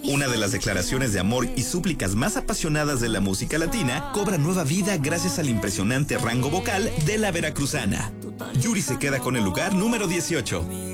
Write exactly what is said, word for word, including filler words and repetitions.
Una de las declaraciones de amor y súplicas más apasionadas de la música latina cobra nueva vida gracias al impresionante rango vocal de la veracruzana. Yuri se queda con el lugar número dieciocho.